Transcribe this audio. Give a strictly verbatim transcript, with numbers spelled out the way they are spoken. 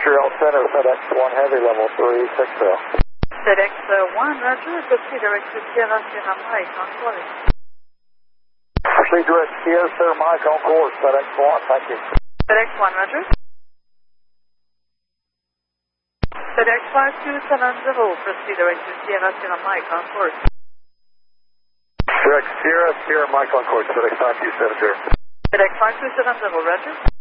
Trail Center, FedEx one Heavy, level three six zero. FedEx one, Roger. Proceed direct to Sierra Sierra Mike on course. Proceed direct to Sierra Sierra Mike on course, FedEx one, thank you. FedEx one, Roger. FedEx five two seven zero, proceed direct to Sierra Sierra Mike on course. Direct Sierra Sierra Mike on course, FedEx five two seven zero. FedEx five two seven zero, Roger.